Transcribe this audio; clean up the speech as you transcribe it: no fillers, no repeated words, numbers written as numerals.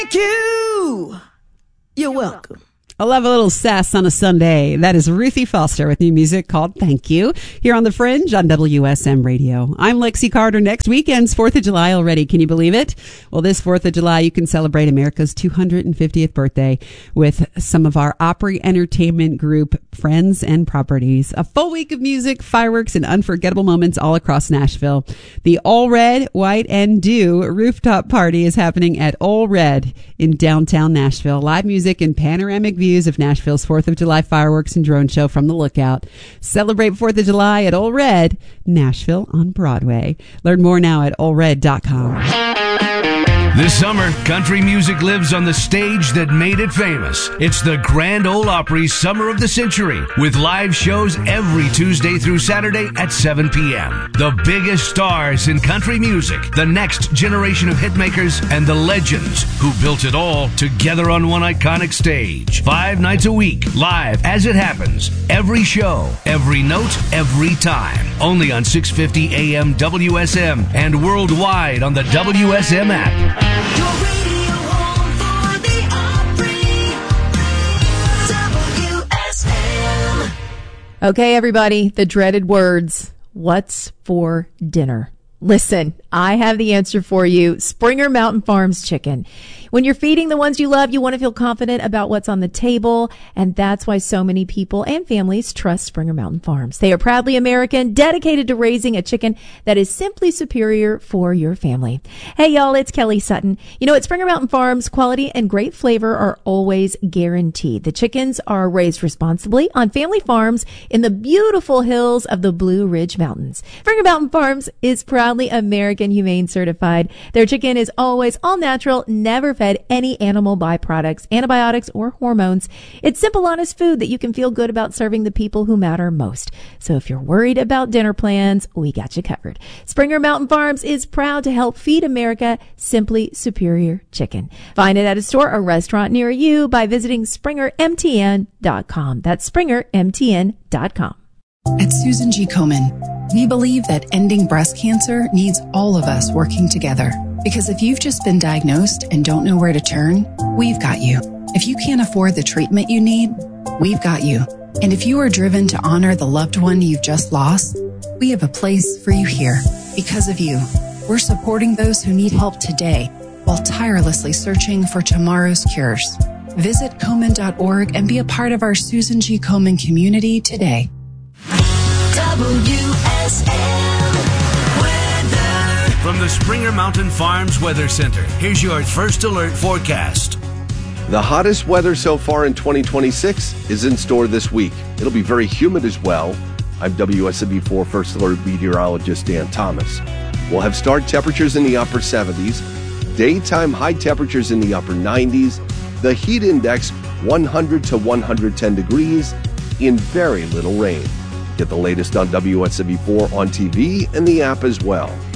Thank you. You're welcome. I love a little sass on a Sunday. That is Ruthie Foster with new music called Thank You here on The Fringe on WSM Radio. I'm Lexi Carter. Next weekend's 4th of July already. Can you believe it? Well, this 4th of July, you can celebrate America's 250th birthday with some of our Opry Entertainment Group friends and properties. A full week of music, fireworks, and unforgettable moments all across Nashville. The All Red, White, and Dew rooftop party is happening at All Red in downtown Nashville. Live music and panoramic views of Nashville's 4th of July fireworks and drone show from the Lookout. Celebrate 4th of July at All Red, Nashville on Broadway. Learn more now at allred.com. This summer, country music lives on the stage that made it famous. It's the Grand Ole Opry Summer of the Century, with live shows every Tuesday through Saturday at 7 p.m. The biggest stars in country music, the next generation of hitmakers, and the legends who built it all together on one iconic stage. 5 nights a week, live as it happens. Every show, every note, every time. Only on 650 AM WSM and worldwide on the WSM app. Your radio home for the Opry, WSM. Okay, everybody, the dreaded words. What's for dinner? Listen, I have the answer for you. Springer Mountain Farms chicken. When you're feeding the ones you love, you want to feel confident about what's on the table, and that's why so many people and families trust Springer Mountain Farms. They are proudly American, dedicated to raising a chicken that is simply superior for your family. Hey, y'all, it's Kelly Sutton. You know, at Springer Mountain Farms, quality and great flavor are always guaranteed. The chickens are raised responsibly on family farms in the beautiful hills of the Blue Ridge Mountains. Springer Mountain Farms is proudly American Humane certified. Their chicken is always all natural, never fed any animal byproducts, antibiotics, or hormones. It's simple, honest food that you can feel good about serving the people who matter most. So if you're worried about dinner plans, we got you covered. Springer Mountain Farms is proud to help feed America simply superior chicken. Find it at a store or restaurant near you by visiting SpringerMTN.com. That's SpringerMTN.com. At Susan G. Komen, we believe that ending breast cancer needs all of us working together. Because if you've just been diagnosed and don't know where to turn, we've got you. If you can't afford the treatment you need, we've got you. And if you are driven to honor the loved one you've just lost, we have a place for you here. Because of you, we're supporting those who need help today while tirelessly searching for tomorrow's cures. Visit Komen.org and be a part of our Susan G. Komen community today. WSM weather. From the Springer Mountain Farms Weather Center, here's your first alert forecast. The hottest weather so far in 2026 is in store this week. It'll be very humid as well. I'm WSMV4 First Alert meteorologist Dan Thomas. We'll have start temperatures in the upper 70s, daytime high temperatures in the upper 90s, the heat index 100 to 110 degrees, in very little rain. Get the latest on WSMV4 on TV and the app as well.